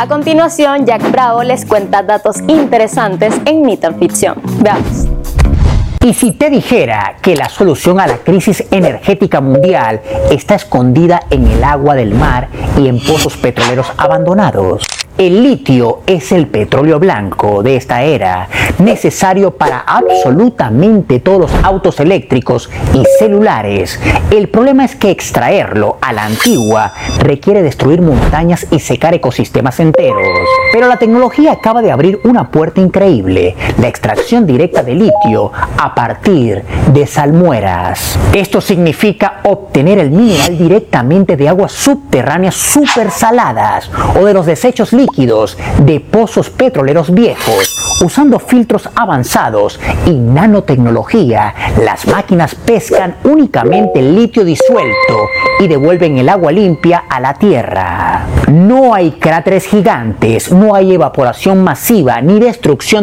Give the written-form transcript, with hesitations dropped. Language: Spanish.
A continuación, Jack Bravo les cuenta datos interesantes en Mito en Ficción. Veamos. Y si te dijera que la solución a la crisis energética mundial está escondida en el agua del mar y en pozos petroleros abandonados. El litio es el petróleo blanco de esta era, necesario para absolutamente todos los autos eléctricos y celulares. El problema es que extraerlo a la antigua requiere destruir montañas y secar ecosistemas enteros. Pero la tecnología acaba de abrir una puerta increíble, la extracción directa de litio a partir de salmueras. Esto significa obtener el mineral directamente de aguas subterráneas supersaladas o de los desechos líquidos de pozos petroleros viejos. Usando filtros avanzados y nanotecnología, las máquinas pescan únicamente el litio disuelto y devuelven el agua limpia a la tierra. No hay cráteres gigantes, no hay evaporación masiva ni destrucción